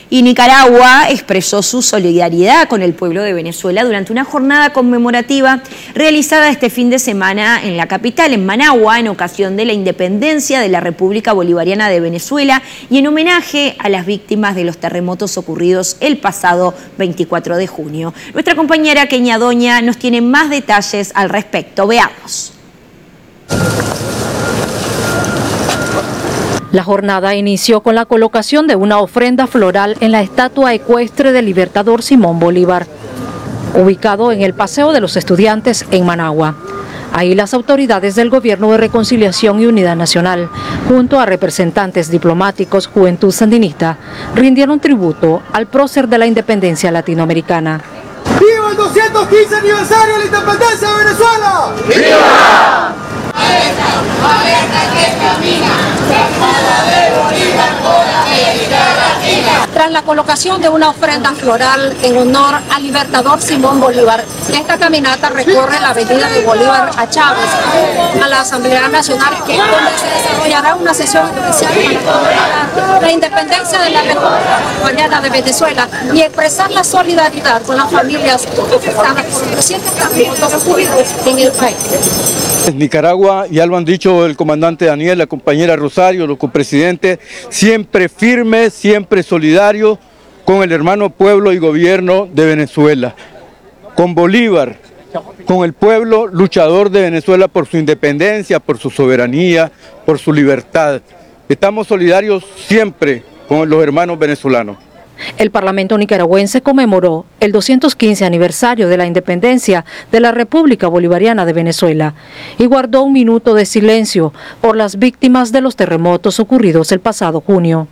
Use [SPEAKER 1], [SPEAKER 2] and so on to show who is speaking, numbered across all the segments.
[SPEAKER 1] Y Nicaragua expresó su solidaridad con el pueblo de Venezuela durante una jornada conmemorativa realizada este fin de semana en la capital, en Managua, en ocasión de la independencia de la República Bolivariana de Venezuela y en homenaje a las víctimas de los terremotos ocurridos el pasado 24 de junio. Nuestra compañera Kenia Doña nos tiene más detalles al respecto. Veamos.
[SPEAKER 2] La jornada inició con la colocación de una ofrenda floral en la estatua ecuestre del libertador Simón Bolívar, ubicado en el Paseo de los Estudiantes en Managua. Ahí las autoridades del Gobierno de Reconciliación y Unidad Nacional, junto a representantes diplomáticos, Juventud Sandinista, rindieron tributo al prócer de la independencia latinoamericana.
[SPEAKER 3] ¡Viva el 215 aniversario de la independencia de Venezuela! ¡Viva!
[SPEAKER 2] Tras la colocación de una ofrenda floral en honor al libertador Simón Bolívar, esta caminata recorre la avenida de Bolívar a Chávez, a la Asamblea Nacional, donde se desarrollará una sesión especial para conmemorar la independencia de la República Bolivariana de Venezuela y expresar la solidaridad con las familias afectadas por los recientes terremotos ocurridos en el país.
[SPEAKER 4] Nicaragua, ya lo han dicho el comandante Daniel, la compañera Rosario, los copresidentes, siempre firmes, siempre solidarios con el hermano pueblo y gobierno de Venezuela, con Bolívar, con el pueblo luchador de Venezuela por su independencia, por su soberanía, por su libertad. Estamos solidarios siempre con los hermanos venezolanos.
[SPEAKER 2] El Parlamento nicaragüense conmemoró el 215 aniversario de la independencia de la República Bolivariana de Venezuela y guardó un minuto de silencio por las víctimas de los terremotos ocurridos el pasado junio.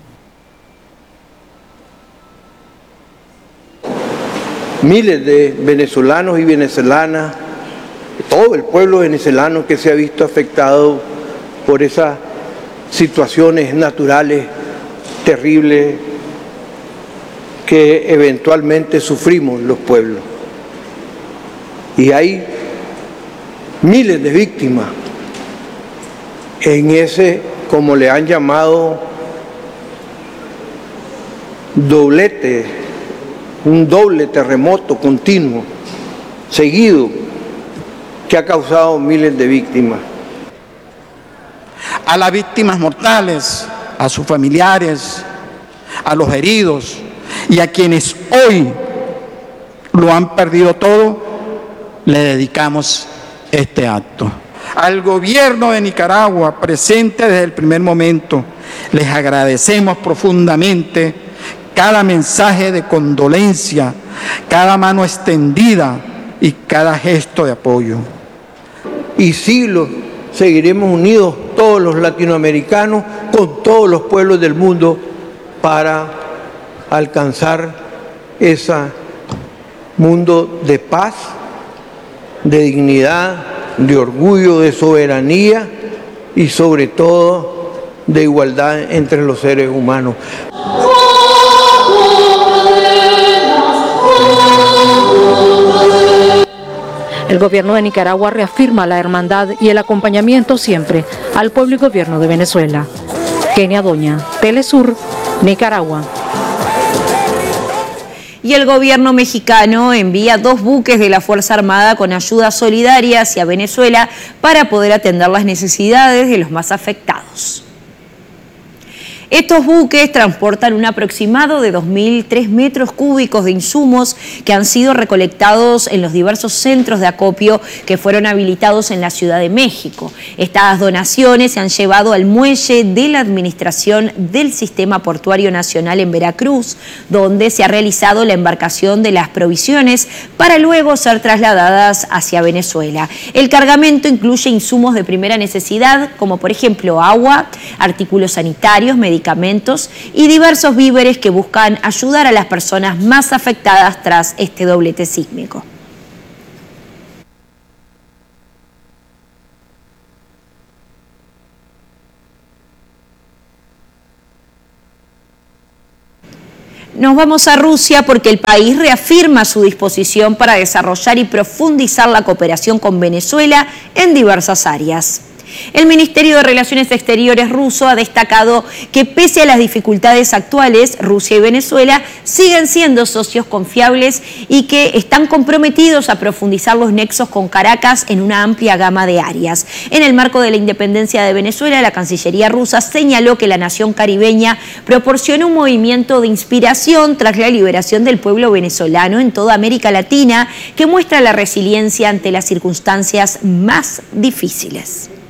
[SPEAKER 5] Miles de venezolanos y venezolanas, todo el pueblo venezolano que se ha visto afectado por esas situaciones naturales terribles que eventualmente sufrimos los pueblos. Y hay miles de víctimas en ese, como le han llamado, doblete, un doble terremoto continuo, seguido, que ha causado miles de víctimas.
[SPEAKER 6] A las víctimas mortales, a sus familiares, a los heridos, y a quienes hoy lo han perdido todo, le dedicamos este acto. Al gobierno de Nicaragua, presente desde el primer momento, les agradecemos profundamente cada mensaje de condolencia, cada mano extendida y cada gesto de apoyo.
[SPEAKER 5] Y siglos seguiremos unidos todos los latinoamericanos con todos los pueblos del mundo para alcanzar ese mundo de paz, de dignidad, de orgullo, de soberanía y sobre todo de igualdad entre los seres humanos.
[SPEAKER 2] El gobierno de Nicaragua reafirma la hermandad y el acompañamiento siempre al pueblo y gobierno de Venezuela. Kenia Doña, Telesur, Nicaragua.
[SPEAKER 1] Y el gobierno mexicano envía 2 buques de la Fuerza Armada con ayuda solidaria hacia Venezuela para poder atender las necesidades de los más afectados. Estos buques transportan un aproximado de 2.003 metros cúbicos de insumos que han sido recolectados en los diversos centros de acopio que fueron habilitados en la Ciudad de México. Estas donaciones se han llevado al muelle de la Administración del Sistema Portuario Nacional en Veracruz, donde se ha realizado la embarcación de las provisiones para luego ser trasladadas hacia Venezuela. El cargamento incluye insumos de primera necesidad, como por ejemplo agua, artículos sanitarios, medicamentos y diversos víveres que buscan ayudar a las personas más afectadas tras este doblete sísmico. Nos vamos a Rusia porque el país reafirma su disposición para desarrollar y profundizar la cooperación con Venezuela en diversas áreas. El Ministerio de Relaciones Exteriores ruso ha destacado que pese a las dificultades actuales, Rusia y Venezuela siguen siendo socios confiables y que están comprometidos a profundizar los nexos con Caracas en una amplia gama de áreas. En el marco de la independencia de Venezuela, la Cancillería rusa señaló que la nación caribeña proporciona un movimiento de inspiración tras la liberación del pueblo venezolano en toda América Latina, que muestra la resiliencia ante las circunstancias más difíciles.